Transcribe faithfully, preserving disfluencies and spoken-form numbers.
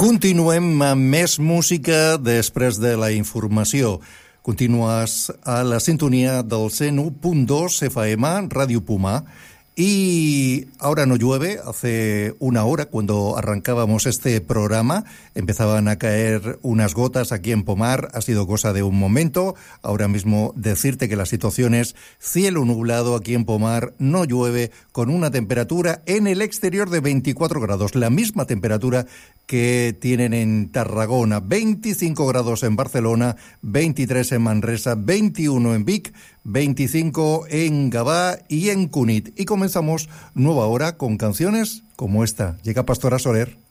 Continuem amb més música després de la informació. Continues a la sintonia del cent u punt dos F M, Radio Puma. Y ahora no llueve. Hace una hora, cuando arrancábamos este programa, empezaban a caer unas gotas aquí en Pomar. Ha sido cosa de un momento. Ahora mismo decirte que la situación es cielo nublado aquí en Pomar, no llueve, con una temperatura en el exterior de veinticuatro grados, la misma temperatura que tienen en Tarragona, veinticinco grados en Barcelona, veintitrés en Manresa, veintiuno en Vic, veinticinco en Gavà y en Cunit. Y comenzamos nueva hora con canciones como esta. Llega Pastora Soler.